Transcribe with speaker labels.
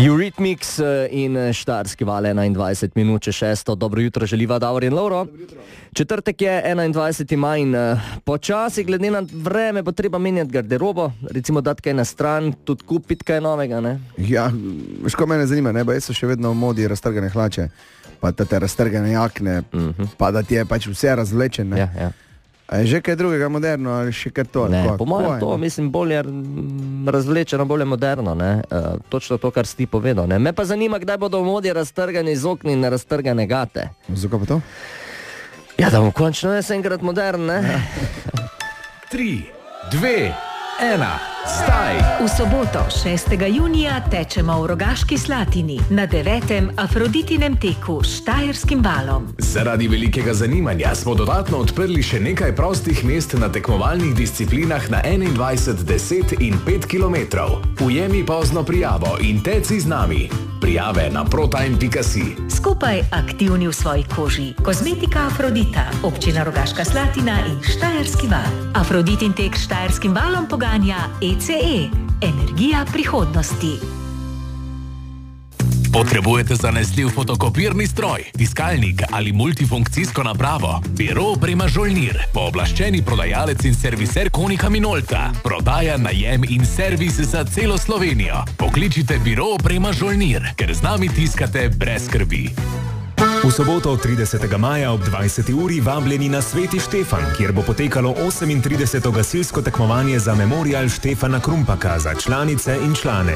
Speaker 1: Eurythmics in Štajerski val 21 minut če 6. Dobro jutro želiva Davor in Lovro. Četrtek je 21. maj in počasi glede na vreme bo treba menjati garderobo, recimo dati kaj na stran, tudi kupiti kaj novega, ne?
Speaker 2: Ja, veš, ko mene zanima, ne, ba jaz so še vedno v modi raztrgane hlače, pa te raztrgane jakne, pa da ti je pač vse razvlečen, ne?
Speaker 1: Ja.
Speaker 2: A je že kaj drugega moderno ali še kar to?
Speaker 1: Ne, po mojem to, mislim, bolje razvlečeno, bolje moderno, ne? Točno to, kar si ti povedal, ne? Me pa zanima, kdaj bodo v modi raztrgani z okni in raztrgane gate.
Speaker 2: Zakaj pa to?
Speaker 1: Ja, da bom končno jaz enkrat modern, ne?
Speaker 3: 3, 2, 1, zdaj!
Speaker 4: V soboto 6. junija tečemo v Rogaški Slatini na 9. Afroditinem teku s Štajerskim valom.
Speaker 3: Zaradi velikega zanimanja smo dodatno odprli še nekaj prostih mest na tekmovalnih disciplinah na 21, 10 in 5 km. Ujemi pozno prijavo in teci z nami. Prijave na protime.si.
Speaker 4: Skupaj aktivni v svoji koži. Kozmetika Afrodita, občina Rogaška Slatina in Štajerski val. Afroditin tek s Štajerskim valom poganja ECE, energija prihodnosti.
Speaker 3: Potrebujete zanesljiv fotokopirni stroj, tiskalnik ali multifunkcijsko napravo? Biro Oprema Žolnir, pooblaščeni prodajalec in serviser Konika Minolta. Prodaja, najem in servis za celo Slovenijo. Pokličite Biro Oprema Žolnir, ker z nami tiskate brez skrbi.
Speaker 5: V soboto 30. maja ob 20. uri vabljeni na Sveti Štefan, kjer bo potekalo 38. gasilsko tekmovanje za memorial Štefana Krumpaka za članice in člane.